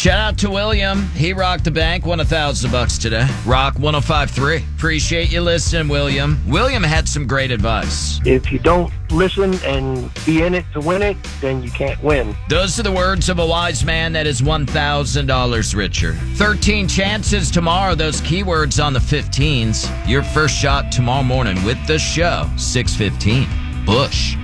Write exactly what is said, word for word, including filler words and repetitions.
Shout out to William. He rocked the bank, won a thousand bucks today. Rock one oh five point three. Appreciate you listening, William. William had some great advice. If you don't listen and be in it to win it, then you can't win. Those are the words of a wise man that is one thousand dollars richer. thirteen chances tomorrow. Those keywords on the fifteens. Your first shot tomorrow morning with the show. six fifteen. Bush.